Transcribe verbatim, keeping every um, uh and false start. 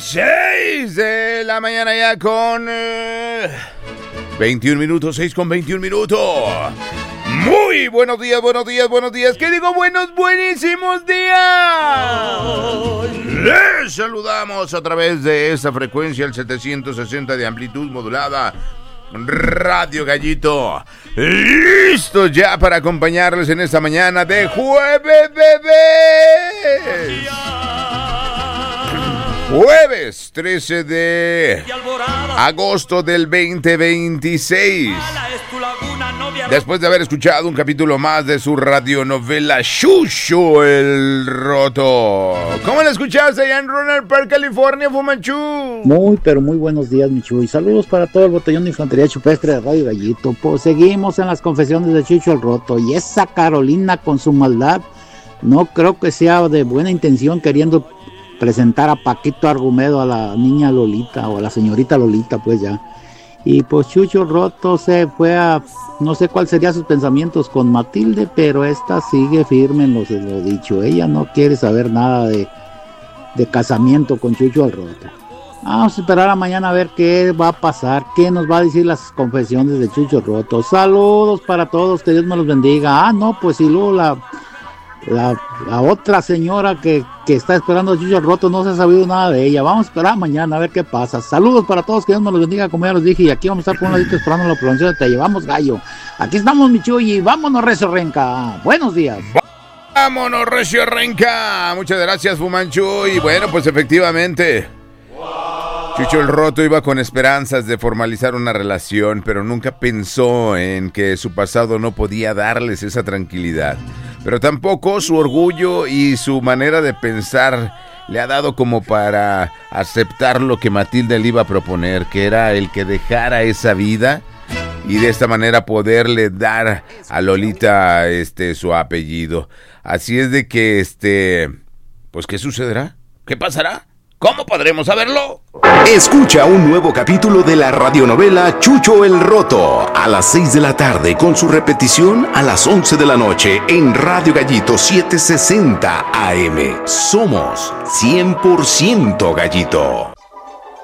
seis de la mañana ya con eh, veintiún minutos, seis con veintiún minutos. Muy buenos días, buenos días, buenos días. ¿Qué digo? Buenos, buenísimos días. Les saludamos a través de esta frecuencia, el setecientos sesenta de amplitud modulada. Radio Gallito, listo ya para acompañarles en esta mañana de jueves, bebés. Jueves trece de agosto del veinte veintiséis. Después de haber escuchado un capítulo más de su radionovela Chucho el Roto. ¿Cómo la escuchaste allá en Rohnert Park, California, Fumanchu? Muy, pero muy buenos días, mi Chuy. Saludos para todo el batallón de infantería chupestre de Radio Gallito. Pues seguimos en las confesiones de Chucho el Roto. Y esa Carolina con su maldad, no creo que sea de buena intención queriendo presentar a Paquito Argumedo a la niña Lolita o a la señorita Lolita, pues ya. Y pues Chucho el Roto se fue a, no sé cuál serían sus pensamientos con Matilde, pero esta sigue firme en lo, lo dicho. Ella no quiere saber nada de, de casamiento con Chucho el Roto. Vamos a esperar a mañana a ver qué va a pasar, qué nos va a decir las confesiones de Chucho el Roto. Saludos para todos, que Dios me los bendiga. Ah, no, pues y luego la... La, la otra señora que, que está esperando a Chucho el Roto, no se ha sabido nada de ella. Vamos a esperar mañana a ver qué pasa. Saludos para todos, que Dios nos los bendiga, como ya los dije. Y aquí vamos a estar por un ladito esperando la pronunciación de Te Llevamos Gallo. Aquí estamos, mi Chuy, y vámonos, Recio Renca. Buenos días. Vámonos, Recio Renca. Muchas gracias, Fumanchu. Y bueno, pues efectivamente, Chucho el Roto iba con esperanzas de formalizar una relación, pero nunca pensó en que su pasado no podía darles esa tranquilidad. Pero tampoco su orgullo y su manera de pensar le ha dado como para aceptar lo que Matilde le iba a proponer, que era el que dejara esa vida y de esta manera poderle dar a Lolita este su apellido. Así es de que, este, pues, ¿qué sucederá? ¿Qué pasará? ¿Cómo podremos saberlo? Escucha un nuevo capítulo de la radionovela Chucho el Roto a las seis de la tarde con su repetición a las once de la noche en Radio Gallito setecientos sesenta A M. Somos cien por ciento Gallito.